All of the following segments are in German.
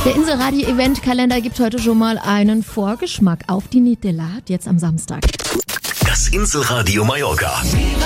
Der Inselradio-Eventkalender gibt heute schon mal einen Vorgeschmack auf die Nit de l'Art, jetzt am Samstag. Das Inselradio Mallorca.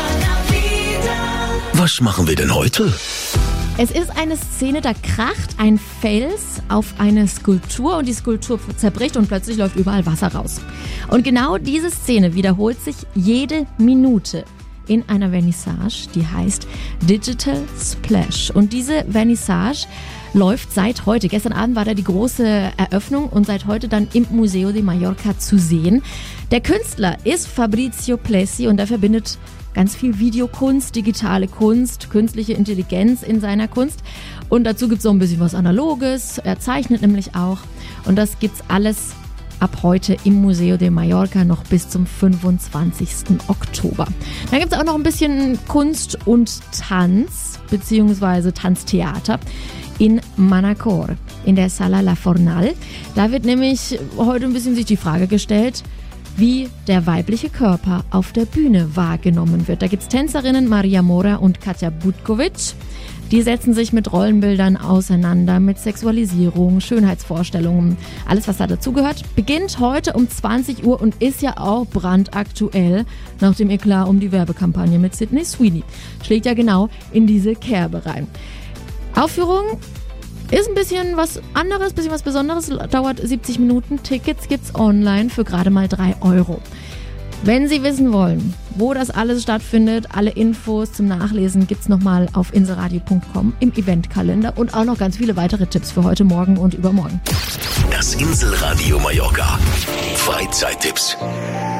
Was machen wir denn heute? Es ist eine Szene, da kracht ein Fels auf eine Skulptur und die Skulptur zerbricht und plötzlich läuft überall Wasser raus. Und genau diese Szene wiederholt sich jede Minute in einer Vernissage, die heißt Digital Splash. Und diese Vernissage läuft seit heute. Gestern Abend war da die große Eröffnung und seit heute dann im Museo de Mallorca zu sehen. Der Künstler ist Fabrizio Plessi und er verbindet ganz viel Videokunst, digitale Kunst, künstliche Intelligenz in seiner Kunst. Und dazu gibt es so ein bisschen was Analoges. Er zeichnet nämlich auch. Und das gibt's alles ab heute im Museo de Mallorca noch bis zum 25. Oktober. Dann gibt es auch noch ein bisschen Kunst und Tanz, beziehungsweise Tanztheater in Manacor, in der Sala La Fornal. Da wird nämlich heute ein bisschen sich die Frage gestellt, wie der weibliche Körper auf der Bühne wahrgenommen wird. Da gibt es Tänzerinnen Maria Mora und Katja Butkovic. Die setzen sich mit Rollenbildern auseinander, mit Sexualisierung, Schönheitsvorstellungen, alles was da dazugehört. Beginnt heute um 20 Uhr und ist ja auch brandaktuell nach dem Eklat um die Werbekampagne mit Sydney Sweeney. Schlägt ja genau in diese Kerbe rein. Aufführung ist ein bisschen was anderes, ein bisschen was Besonderes, dauert 70 Minuten. Tickets gibt's online für gerade mal 3 €. Wenn Sie wissen wollen, wo das alles stattfindet, alle Infos zum Nachlesen gibt's nochmal auf inselradio.com im Eventkalender und auch noch ganz viele weitere Tipps für heute Morgen und übermorgen. Das Inselradio Mallorca. Freizeittipps.